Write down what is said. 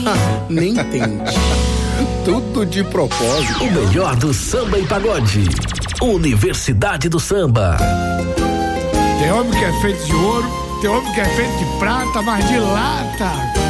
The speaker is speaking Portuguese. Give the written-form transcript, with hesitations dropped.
Nem tente. Tudo de propósito. O melhor do samba e pagode. Universidade do Samba. Tem homem que é feito de ouro, tem homem que é feito de prata, mas de lata